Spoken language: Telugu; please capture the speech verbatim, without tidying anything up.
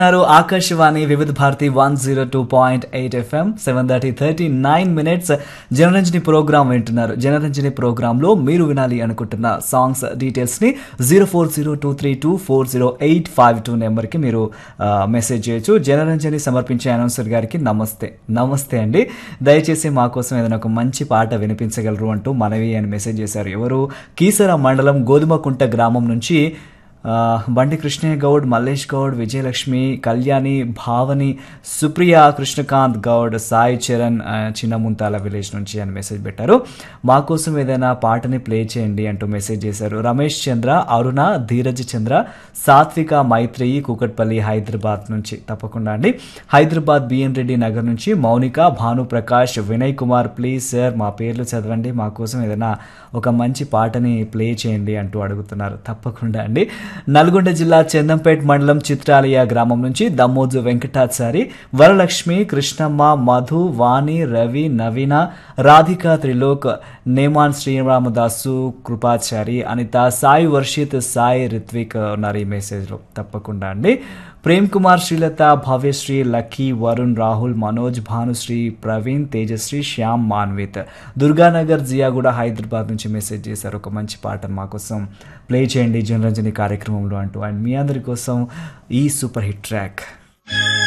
ఆకాశవాణి వివిధ Bharati one zero two point eight FM seven thirty thirty nine minutes Janaranjani programme వింటున్నారు. జనరంజని ప్రోగ్రాంలో మీరు వినాలి అనుకుంటున్న songs డీటెయిల్స్ని zero four zero two three two four zero eight five two నెంబర్కి మీరు మెసేజ్ చేయొచ్చు. జనరంజని సమర్పించే అనౌన్సర్ గారికి నమస్తే నమస్తే అండి, దయచేసి మా కోసం ఏదైనా ఒక మంచి పాట వినిపించగలరు అంటూ మనవి అని మెసేజ్ చేశారు. ఎవరు? కీసర మండలం గోధుమకుంట గ్రామం నుంచి బండి కృష్ణయ్య గౌడ్, మల్లేష్ గౌడ్, విజయలక్ష్మి, కళ్యాణి, భావని, సుప్రియ, కృష్ణకాంత్ గౌడ్, సాయి చరణ్ చిన్నముంతాల విలేజ్ నుంచి అని మెసేజ్ పెట్టారు. మా కోసం ఏదైనా పాటని ప్లే చేయండి అంటూ మెసేజ్ చేశారు. రమేష్ చంద్ర, అరుణ, ధీరజ్ చంద్ర, సాత్విక, మైత్రేయి, కూకట్పల్లి హైదరాబాద్ నుంచి. తప్పకుండా అండి. హైదరాబాద్ బిఎన్ రెడ్డి నగర్ నుంచి మౌనిక, భానుప్రకాష్, వినయ్ కుమార్, ప్లీజ్ సార్ మా పేర్లు చదవండి, మా కోసం ఏదైనా ఒక మంచి పాటని ప్లే చేయండి అంటూ అడుగుతున్నారు. తప్పకుండా అండి. నల్గొండ జిల్లా చందంపేట్ మండలం చిత్రాలయ గ్రామం నుంచి దమ్మోజు వెంకటాచారి, వరలక్ష్మి, కృష్ణమ్మ, మధు, వాణి, రవి, నవీన, రాధిక, త్రిలోక్, నేమాన్, శ్రీరామదాసు, కృపాచారి, అనిత, సాయి వర్షిత్, సాయి రిత్విక్ ఉన్నారు ఈ మెసేజ్లో. తప్పకుండా అండి. ప్రేమ్ కుమార్, శ్రీలత, భవ్యశ్రీ, లక్కీ, వరుణ్, రాహుల్, మనోజ్, భానుశ్రీ, ప్రవీణ్, తేజశ్రీ, శ్యామ్, మాన్విత్, దుర్గానగర్, జియాగూడ హైదరాబాద్ నుంచి మెసేజ్ చేశారు. ఒక మంచి పాటను మా కోసం ప్లే చేయండి జనరంజని కార్యక్రమంలో అంటూ. అండ్ మీ అందరి కోసం ఈ సూపర్ హిట్ ట్రాక్.